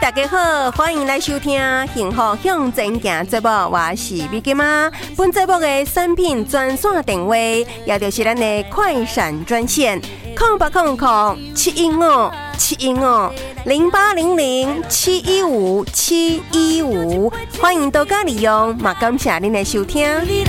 大家好，欢迎来收听《幸福向前行》节目，我是美金妈。本节目的产品专线电话，也就是咱的快闪专线，0800-715-715-0800-715-715，欢迎大家利用，嘛感谢您的收听。